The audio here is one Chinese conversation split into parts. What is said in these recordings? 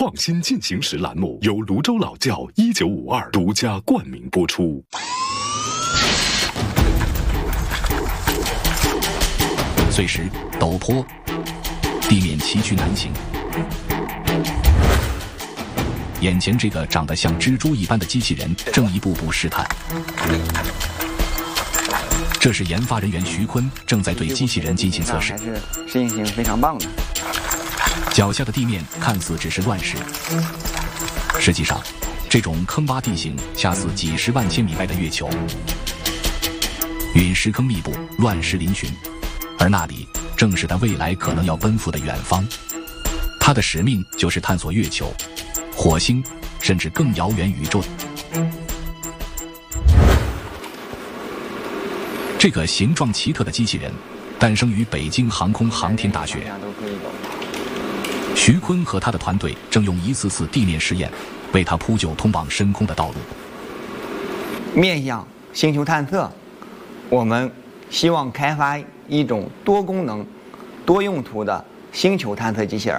创新进行时栏目由泸州老窖1952独家冠名播出。 碎石、陡坡，地面崎岖难行。眼前这个长得像蜘蛛一般的机器人正一步步试探。这是研发人员徐坤正在对机器人进行测试。 还是适应性非常棒的。 脚下的地面看似只是乱石，实际上，这种坑洼地形恰似几十万千米外的月球，陨石坑密布，乱石嶙峋，而那里正是他未来可能要奔赴的远方。他的使命就是探索月球、火星，甚至更遥远宇宙。这个形状奇特的机器人诞生于北京航空航天大学。徐坤和他的团队正用一次次地面试验为他铺就通往深空的道路。 面向星球探测，我们希望开发一种多功能、多用途的星球探测机器人。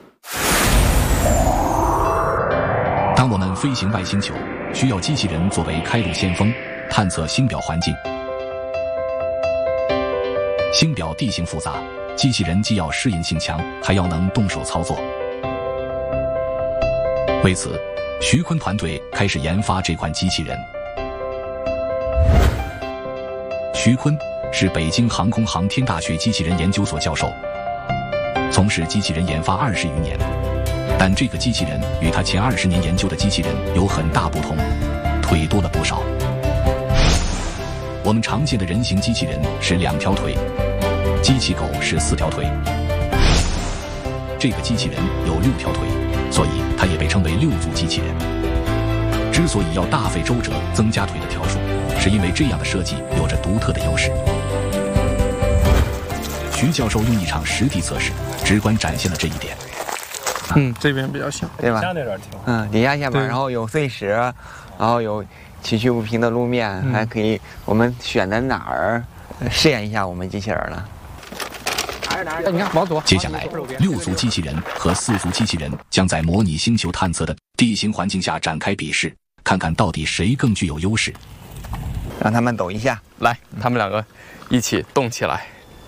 当我们飞行外星球，需要机器人作为开路先锋，探测星表环境。星表地形复杂，机器人既要适应性强，还要能动手操作。为此，徐坤团队开始研发这款机器人。徐坤是北京航空航天大学机器人研究所教授，从事机器人研发20余年。但这个机器人与他前20年研究的机器人有很大不同，腿多了不少。我们常见的人形机器人是2条腿，机器狗是4条腿，这个机器人有6条腿，所以它也被称为6足机器人。之所以要大费周折增加腿的条数，是因为这样的设计有着独特的优势。徐教授用一场实地测试，直观展现了这一点。 这边比较小， 对吧？ 底下那边挺。 底下下边，然后有碎石，然后有崎岖不平的路面，还可以。我们选在哪儿试验一下我们机器人呢？ 你看，往左。 接下来，6足机器人和4足机器人将在模拟星球探测的地形环境下展开比试，看看到底谁更具有优势。 让他们抖一下， 来，他们2个一起动起来。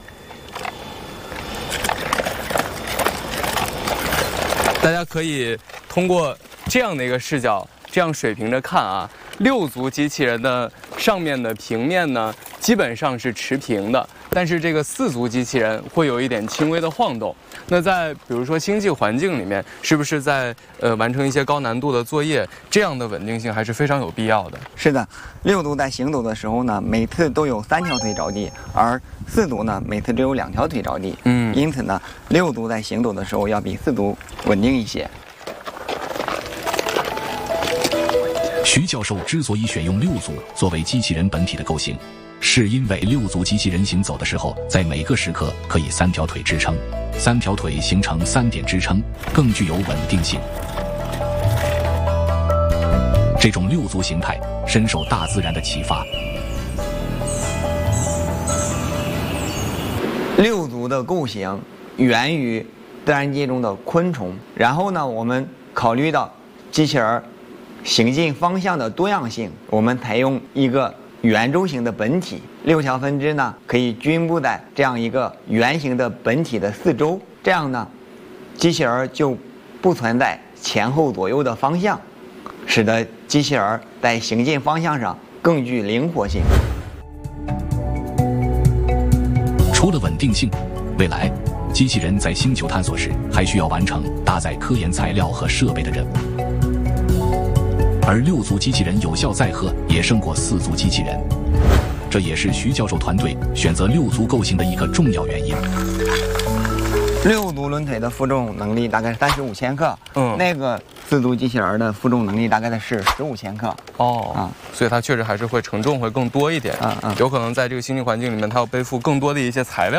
大家可以通过这样的一个视角，这样水平着看啊，6足机器人的上面的平面呢，基本上是持平的，但是这个4足机器人会有一点轻微的晃动。那在比如说星际环境里面，是不是在完成一些高难度的作业，这样的稳定性还是非常有必要的？ 是的，6足在行走的时候呢，每次都有3条腿着地，而4足呢，每次只有2条腿着地。因此呢，6足在行走的时候要比4足稳定一些。 徐教授之所以选用6足作为机器人本体的构型，是因为6足机器人行走的时候，在每个时刻可以3条腿支撑，3条腿形成3点支撑，更具有稳定性。这种6足形态深受大自然的启发。 6足的构型源于自然界中的昆虫，然后呢，我们考虑到机器人行进方向的多样性，我们采用一个圆周形的本体，6条分支呢可以均布在这样一个圆形的本体的4周，这样呢，机器人就不存在前后左右的方向，使得机器人在行进方向上更具灵活性。 除了稳定性，未来机器人在星球探索时还需要完成搭载科研材料和设备的任务。而6足机器人有效载荷也胜过4足机器人，这也是徐教授团队选择6足构型的一个重要原因。 6足轮腿的负重能力大概是35千克，那个4足机器人的负重能力大概是15千克。 所以它确实还是会承重会更多一点。有可能在这个星际环境里面，它要背负更多的一些材料。